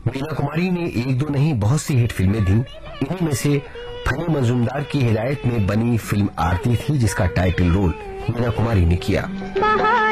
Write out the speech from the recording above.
मीना कुमारी ने एक दो नहीं बहुत सी हिट फिल्में दी। इन्हीं में से फनी मजूमदार की हिदायत में बनी फिल्म आरती थी, जिसका टाइटल रोल मीना कुमारी ने किया।